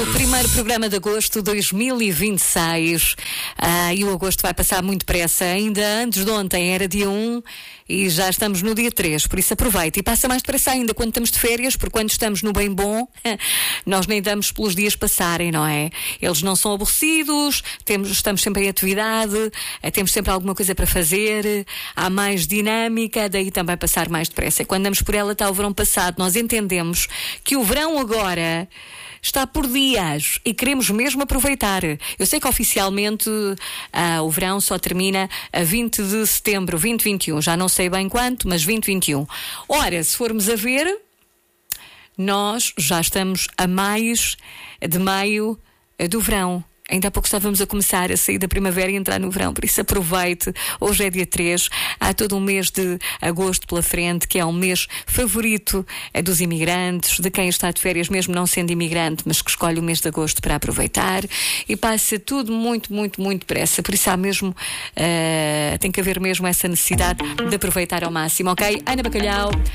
O primeiro programa de agosto de 2026 e o agosto vai passar muito depressa. Ainda antes de ontem era dia 1 e já estamos no dia 3, por isso aproveite e passa mais depressa ainda quando estamos de férias, porque quando estamos no bem bom nós nem damos pelos dias passarem, não é? Eles não são aborrecidos, estamos sempre em atividade, temos sempre alguma coisa para fazer, há mais dinâmica, daí também passar mais depressa. E quando andamos por ela está o verão passado, nós entendemos que o verão agora está por dias e queremos mesmo aproveitar. Eu sei que oficialmente o verão só termina a 20 de setembro, 2021. Já não sei bem quanto, mas 2021. Ora, se formos a ver, nós já estamos a mais de meio do verão. Ainda há pouco estávamos a começar a sair da primavera e entrar no verão, por isso aproveite. Hoje é dia 3, há todo um mês de agosto pela frente, que é um mês favorito dos imigrantes, de quem está de férias mesmo não sendo imigrante, mas que escolhe o mês de agosto para aproveitar, e passa tudo muito, muito, muito depressa. Por isso há mesmo, tem que haver mesmo essa necessidade de aproveitar ao máximo, ok? Ana Bacalhau.